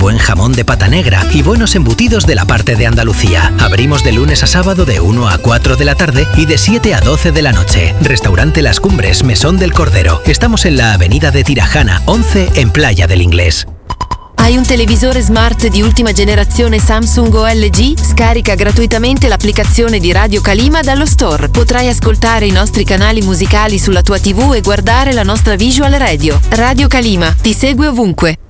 buen jamón de Pata Negra y buenos embutidos de la parte de Andalucía. Abrimos de lunes a sábado de 1 a 4 de la tarde y de 7 a 12 de la noche. Restaurante Las Cumbres, Mesón del Cordero. Estamos en la avenida de Tirajana 11 en Playa del Inglés. Hai un televisore smart di ultima generazione Samsung o LG? Scarica gratuitamente l'applicazione di Radio Kalima dallo store. Potrai ascoltare i nostri canali musicali sulla tua TV e guardare la nostra visual radio. Radio Kalima ti segue ovunque.